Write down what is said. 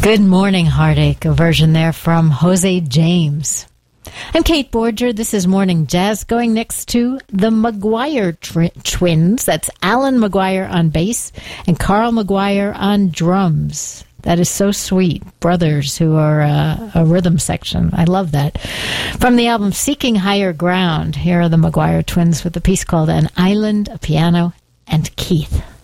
Good Morning Heartache, a version there from Jose James. I'm Kate Borger. This is Morning Jazz, going next to the McGuire twins. That's Alan McGuire on bass and Carl McGuire on drums. That is so sweet. Brothers who are a rhythm section. I love that. From the album Seeking Higher Ground, here are the McGuire twins with a piece called An Island, a Piano, and Keith.